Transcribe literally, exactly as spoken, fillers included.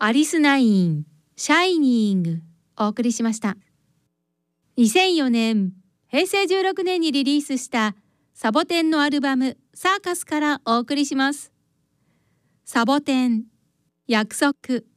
アリスナイン、シャイニングお送りしました。にせんよねん、へいせいじゅうろくねんにリリースしたサボテンのアルバムサーカスからお送りします。サボテン、約束。